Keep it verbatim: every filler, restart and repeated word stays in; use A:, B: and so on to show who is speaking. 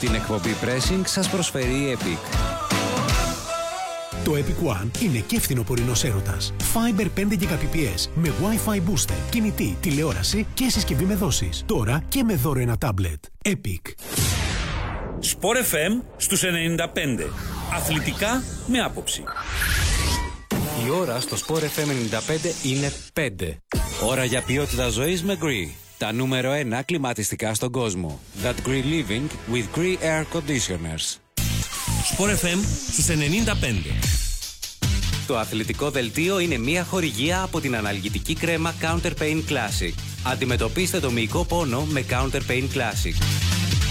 A: Την εκπομπή Pressing σας προσφέρει η Epic.
B: Το Epic One είναι και φθινοπορεινός έρωτας. Fiber πέντε Gbps με Wi-Fi booster, κινητή, τηλεόραση και συσκευή με δόσεις. Τώρα και με δώρο ένα τάμπλετ. Epic.
C: Sport εφ εμ στους ενενήντα πέντε. Αθλητικά με άποψη.
A: Η ώρα στο Sport εφ εμ ενενήντα πέντε είναι πέντε. Ώρα για ποιότητα ζωής με Gree. Τα νούμερο ένα κλιματιστικά στον κόσμο. That Gree Living with Gree Air Conditioners.
C: Sport εφ εμ στους ενενήντα πέντε.
A: Το αθλητικό δελτίο είναι μια χορηγία από την αναλγητική κρέμα Counter Pain Classic. Αντιμετωπίστε το μυϊκό πόνο με Counter Pain Classic.